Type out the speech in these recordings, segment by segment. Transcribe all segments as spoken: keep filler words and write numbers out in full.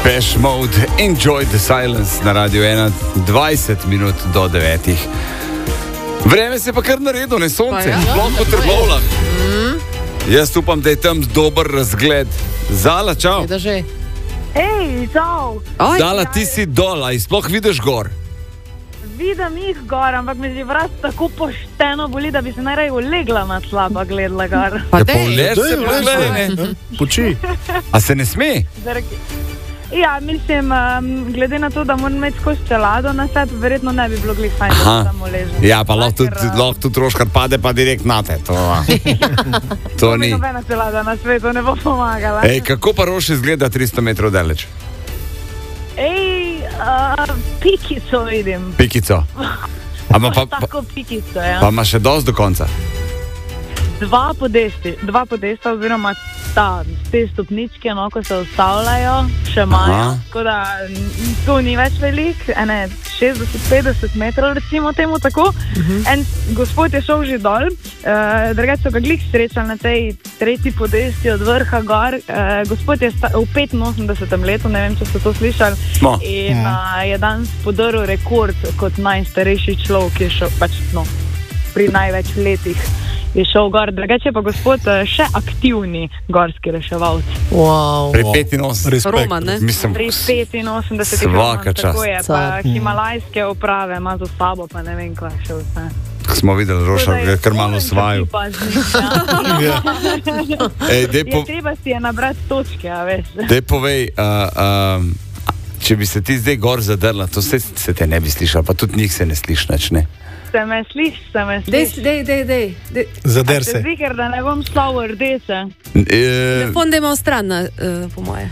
Depeche Mode, Enjoy the Silence na Radio ena, dvajset minut do devetih. Vreme se pa kar naredilo, ne sonce, ja. sploh po Trbovljah. Mm. Jaz upam, da je tam dober razgled. Zala, čau. Hej, čau. Zala, ti si dol, a sploh vidiš gor? Vidim jih gor, ampak me že vrat tako pošteno boli, da bi se najraje ulegla na slaba gledala gor. Pa dej, ja, se pogledaj, ne? Poči. A se ne sme? Ja, mislim, um, glede na to, da moram imeti skozi čelado na sebi, verjetno ne bi bilo glih fajn, da tam uležem. Ja, pa lahko tudi, uh... tudi Roškar pade, pa direkt na te. To, to ni. Nobena čelada na svetu ne bo pomagala. Ej, kako pa Roš izgleda tristo metrov daleč? Ej, uh, pikico vidim. Pikico. Ama pa, pa, tako pikico, ja. Pa ima še dosti do konca? Dva podesti, dva podesta oziroma ta, te stopničke, no, ko se ustavljajo, še imajo, tako da to ni več velik, ene šestdeset petdeset metrov, recimo temu tako. Uh-huh. En gospod je šel že dol, uh, drugače so ga glih srečali na tej tretji podesti od vrha gor. Uh, gospod je sta, v petinosemdesetem letu, ne vem, če ste to slišali, no. in uh, je danes podaril rekord kot najstarejši človek, ki je šel pač, no, pri največ letih. Je šel gor, drugače pa gospod še aktivni gorski reševalc. Wow. Pri petinosemdesetih. Roma, ne? Mislim, pri petinosemdesetih. Svaka čast. Tako je, pa himalajske oprave ima za sabo, pa ne vem, kaj še vse. Smo videli, Roša, je kar malo svaju. Ja. Ej, dej po... je treba si je nabrati točke, a veš. Dej povej, uh, uh, če bi se ti zdaj gor zadrla, to se, se te ne bi slišal, pa tudi njih se ne sliš nič, ne? Se me sliš, se me sliš. Dej, dej, dej, dej. Zader se. Zikr, da ne bom slal v rdeče. E... Telefon dajmo stran, uh, po moje.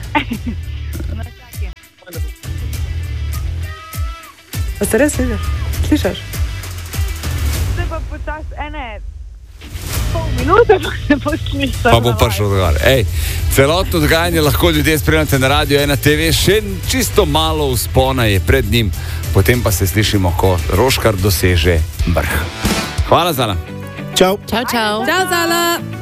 A se res slišaš? Slišaš? Se pa počas ene pol minute pa se bo slišal. Pa bo prišel odgovor. Ej, celotno dogajanje lahko ljudje spremljate na Radio ena te ve, še čisto malo vzpona je pred njim, potem pa se slišimo, ko Roškar doseže vrh. Hvala, Zala. Čau. Čau, čau. Čau, Zala.